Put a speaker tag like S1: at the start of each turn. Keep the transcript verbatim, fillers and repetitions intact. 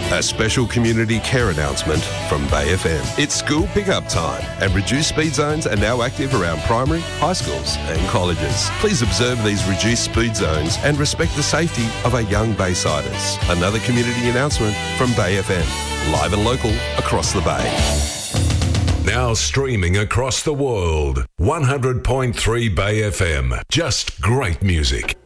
S1: A special community care announcement from Bay F M. It's school pickup time, and reduced speed zones are now active around primary, high schools and colleges. Please observe these reduced speed zones and respect the safety of our young Baysiders. Another community announcement from Bay F M. Live and local across the Bay.
S2: Now streaming across the world. one hundred point three Bay F M. Just great music.